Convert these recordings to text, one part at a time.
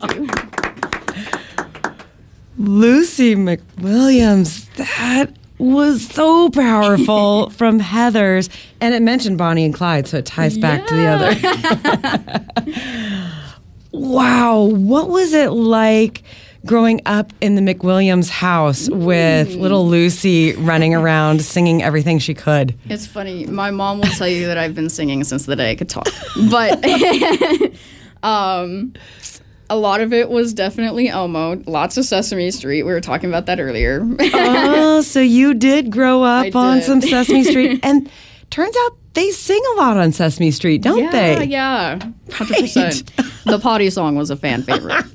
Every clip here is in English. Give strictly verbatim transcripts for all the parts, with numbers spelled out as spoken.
you. Lucy McWilliams, that was so powerful from Heathers. And it mentioned Bonnie and Clyde, so it ties back yeah. to the other. Wow. What was it like growing up in the McWilliams house Ooh. with little Lucy running around singing everything she could? It's funny. My mom will tell you that I've been singing since the day I could talk. But um, a lot of it was definitely Elmo. Lots of Sesame Street. We were talking about that earlier. Oh, so you did grow up on some Sesame Street. And turns out they sing a lot on Sesame Street, don't yeah, they? Yeah, yeah. one hundred percent. Right. The potty song was a fan favorite.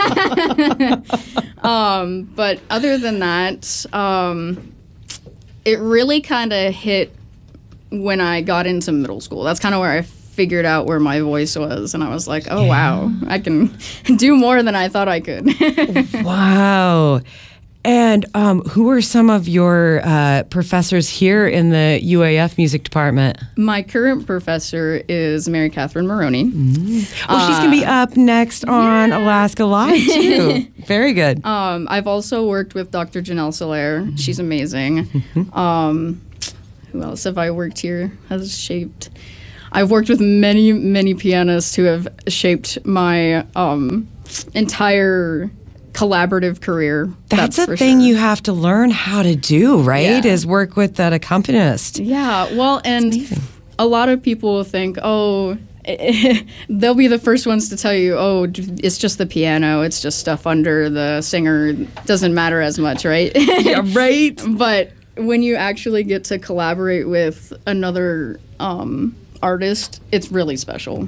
um, but other than that, um, it really kind of hit when I got into middle school. That's kind of where I figured out where my voice was. And I was like, oh, yeah. wow, I can do more than I thought I could. Wow. And um, who are some of your uh, professors here in the U A F music department? My current professor is Mary Catherine Maroney. Mm. Well, uh, she's going to be up next on yeah. Alaska Live, too. Very good. Um, I've also worked with Doctor Janelle Soler. Mm-hmm. She's amazing. Mm-hmm. Um, who else have I worked here? Has shaped... I've worked with many, many pianists who have shaped my um, entire... collaborative career. That's, that's a thing sure. you have to learn how to do, right? Yeah. Is work with that accompanist. Yeah, well, and a lot of people think, oh, they'll be the first ones to tell you, oh, it's just the piano, it's just stuff under the singer, doesn't matter as much, right? Yeah, right. But when you actually get to collaborate with another um, artist, it's really special.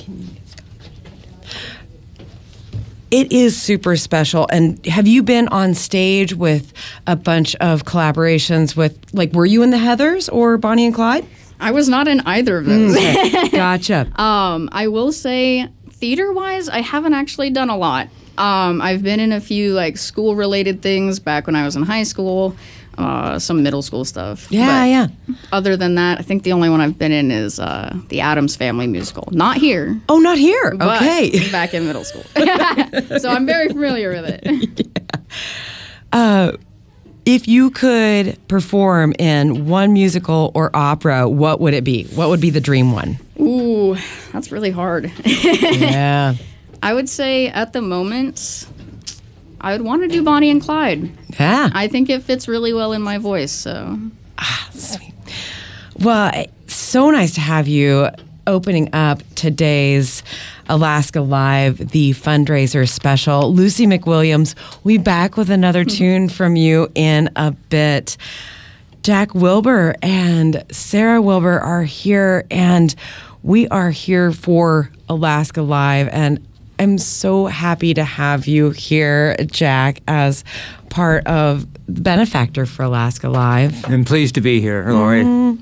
It is super special. And have you been on stage with a bunch of collaborations with, like, were you in the Heathers or Bonnie and Clyde? I was not in either of those. Mm, gotcha. um, I will say, theater-wise, I haven't actually done a lot. Um, I've been in a few, like, school-related things back when I was in high school. Uh, some middle school stuff. Yeah, but yeah. Other than that, I think the only one I've been in is uh, the Addams Family musical. Not here. Oh, not here. But okay. back in middle school. So I'm very familiar with it. Yeah. Uh, if you could perform in one musical or opera, what would it be? What would be the dream one? Ooh, that's really hard. Yeah. I would say at the moment... I would want to do Bonnie and Clyde. Yeah. I think it fits really well in my voice, so. Ah, sweet. Well, it's so nice to have you opening up today's Alaska Live, the fundraiser special. Lucy McWilliams, we'll be back with another tune from you in a bit. Jack Wilbur and Sarah Wilbur are here, and we are here for Alaska Live, and I'm so happy to have you here, Jack, as part of the benefactor for Alaska Live. I'm pleased to be here, Lori. Mm-hmm.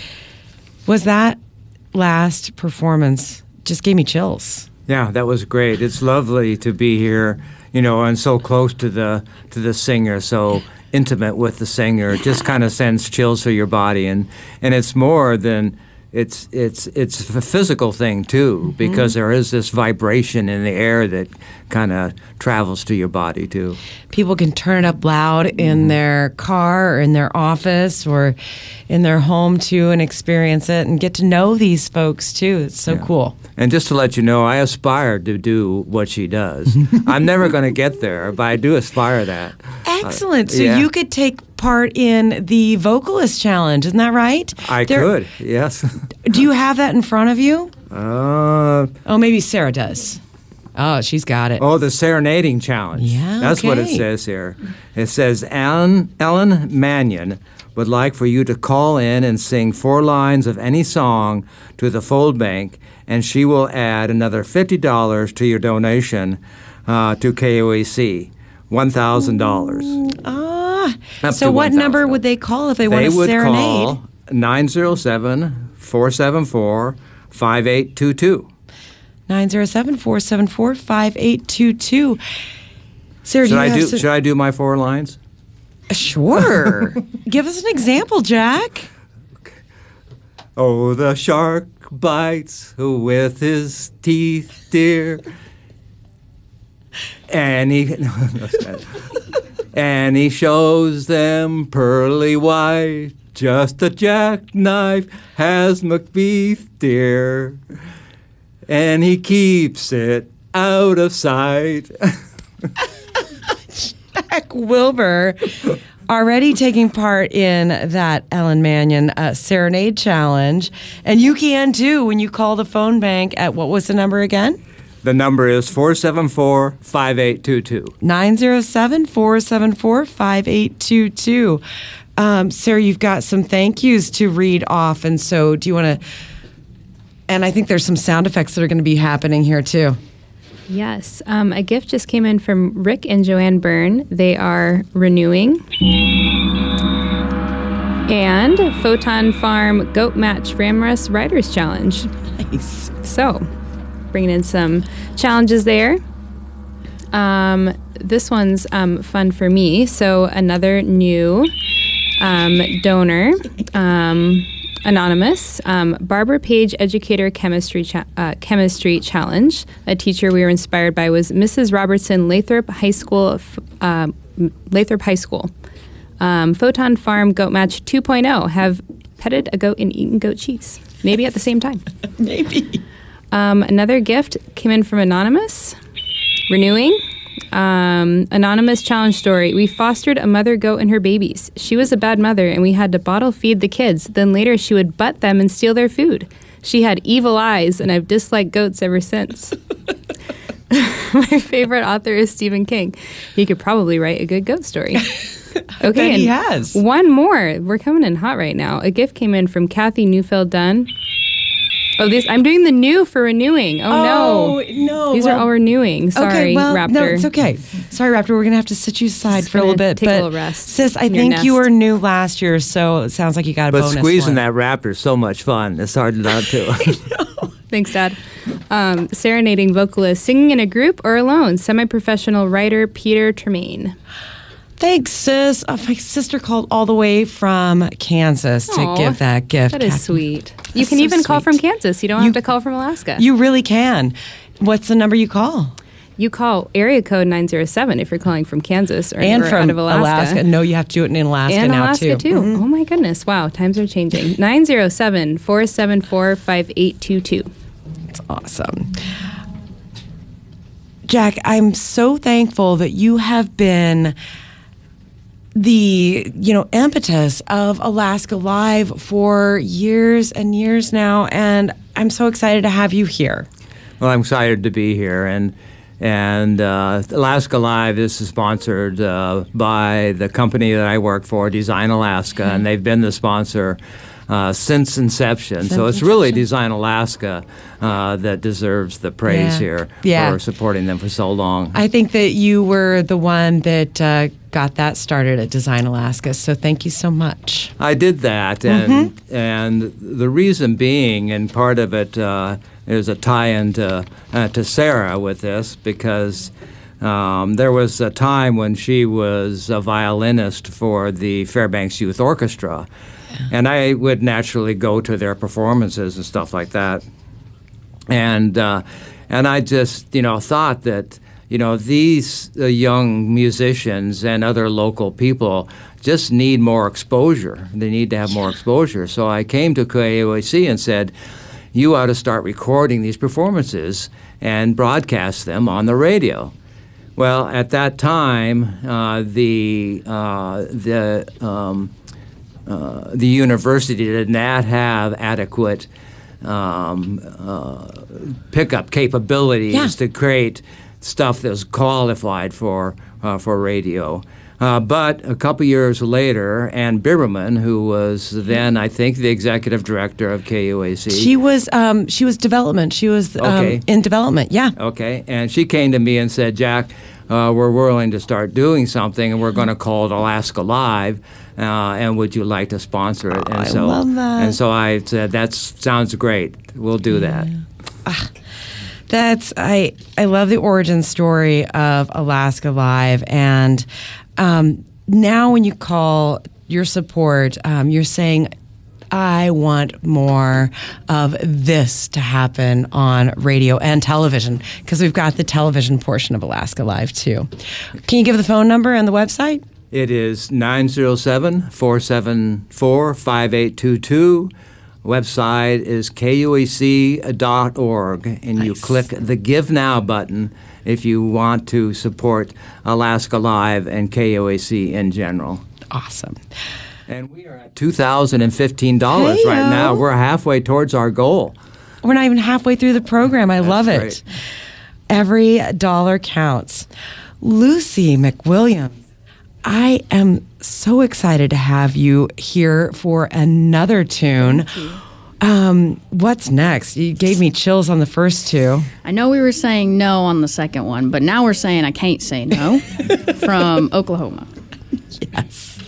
Was that last performance just gave me chills? Yeah, that was great. It's lovely to be here, you know, and so close to the to the singer, so intimate with the singer. It just kind of sends chills through your body, and and it's more than. It's it's it's a physical thing too, because mm-hmm. there is this vibration in the air that kind of travels to your body too. People can turn it up loud mm-hmm. in their car or in their office or in their home too, and experience it and get to know these folks too. It's so yeah. cool. And just to let you know, I aspire to do what she does. I'm never going to get there, but I do aspire that. Excellent. Uh, so yeah. you could take part in the vocalist challenge, isn't that right? I there, could, yes. Do you have that in front of you? Uh, oh, maybe Sarah does. Oh, she's got it. Oh, the serenading challenge. Yeah, That's okay. what it says here. It says, Ellen, Ellen Mannion would like for you to call in and sing four lines of any song to the Fold Bank, and she will add another fifty dollars to your donation uh, to K O A C, one thousand dollars. Ah, so what number would they call if they, they want to would serenade? Call nine oh seven, four seven four, five eight two two. nine oh seven, four seven four, five eight two two. Sarah, should, do you I have do, some... should I do my four lines? Sure. Give us an example, Jack. Okay. Oh, the shark bites with his teeth, dear. and he and he shows them pearly white. Just a jackknife has Macbeth dear, and he keeps it out of sight. Jack Wilbur, already taking part in that Ellen Mannion uh, Serenade Challenge. And you can too when you call the phone bank at, what was the number again? The number is four seven four, five eight two two. nine zero seven, four seven four, five eight two two. Um, Sarah, you've got some thank yous to read off. And so do you want to... And I think there's some sound effects that are going to be happening here too. Yes. Um, a gift just came in from Rick and Joanne Byrne. They are renewing. And Photon Farm Goat Match Ramrus Riders Challenge. Nice. So, bringing in some challenges there. Um, this one's um, fun for me. So, another new um, donor. Um, Anonymous, um, Barbara Page Educator Chemistry cha- uh, Chemistry Challenge. A teacher we were inspired by was Missus Robertson, Lathrop High School, uh, Lathrop High School. Um, Photon Farm Goat Match two point oh. Have petted a goat and eaten goat cheese. Maybe at the same time. Maybe. Um, another gift came in from Anonymous. Renewing. Um, anonymous challenge story. We fostered a mother goat and her babies. She was a bad mother and we had to bottle feed the kids. Then later she would butt them and steal their food. She had evil eyes and I've disliked goats ever since. My favorite author is Stephen King. He could probably write a good goat story. Okay, and he and has. One more. We're coming in hot right now. A gift came in from Kathy Neufeld Dunn. Oh, this I'm doing the new for renewing. Oh, Oh, no. no. These well, are all renewing. Sorry, okay, well, Raptor. No, it's okay. Sorry, Raptor. We're going to have to sit you aside Just for a little gonna bit. take a but little rest sis, I in your think you nest. were new last year, so it sounds like you got a But bonus squeezing one. that raptor is so much fun. It's hard not to. Thanks, Dad. Um, serenading vocalist, singing in a group or alone. Semi-professional writer Peter Tremaine. Thanks, sis. Oh, my sister called all the way from Kansas Aw, to give that gift. That is Kathy. sweet. You That's can so even call sweet. from Kansas. You don't You- have to call from Alaska. You really can. What's the number you call? You call area code nine zero seven if you're calling from Kansas or, And or from out of Alaska. No, you have to do it in Alaska And now, Alaska, too. too. Oh, my goodness. Wow, times are changing. nine zero seven, four seven four, five eight two two. It's awesome. Jack, I'm so thankful that you have been the, you know, impetus of Alaska Live for years and years now, and I'm so excited to have you here. Well, I'm excited to be here, and and uh, Alaska Live is sponsored uh, by the company that I work for, Design Alaska, and they've been the sponsor uh, since inception. Since so it's really inception. Design Alaska uh, that deserves the praise Yeah. here Yeah. for supporting them for so long. I think that you were the one that uh, got that started at Design Alaska, so thank you so much. I did that, and and the reason being, and part of it uh, is a tie-in to, uh, to Sarah with this, because um, there was a time when she was a violinist for the Fairbanks Youth Orchestra, and I would naturally go to their performances and stuff like that, and uh, and I just you know thought that. You know, these uh, young musicians and other local people just need more exposure. They need to have more exposure. So I came to K A O A C and said, you ought to start recording these performances and broadcast them on the radio. Well, at that time, uh, the uh, the um, uh, the university did not have adequate um, uh, pickup capabilities Yeah. to create stuff that was qualified for uh, for radio. Uh, but a couple years later, Ann Biberman, who was then, I think, the executive director of K U A C. She was um, she was development. She was um, Okay. in development. Yeah. Okay, and she came to me and said, Jack, uh, we're willing to start doing something, and we're going to call it Alaska Live, uh, and would you like to sponsor it? Oh, and I so, love that. And so I said, that sounds great. We'll do that. That's I I love the origin story of Alaska Live, and um, now when you call your support, um, you're saying I want more of this to happen on radio and television, because we've got the television portion of Alaska Live too. Can you give the phone number and the website? It is nine zero seven, four seven four, five eight two two. Website is K U A C dot org, and nice. You click the Give Now button if you want to support Alaska Live and K U A C in general. Awesome. And we are at two thousand fifteen dollars Hey-o. right now. We're halfway towards our goal. We're not even halfway through the program. I That's love it. great. Every dollar counts. Lucy McWilliams, I am so excited to have you here for another tune. Um, what's next? You gave me chills on the first two. I know we were saying no on the second one, but now we're saying I can't say no from Oklahoma. Yes.